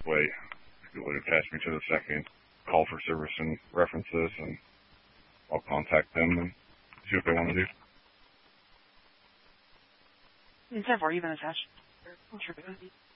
way. If you would attach me to the second call for service and references, and I'll contact them and see what they want to do. 10-4, you've been attached.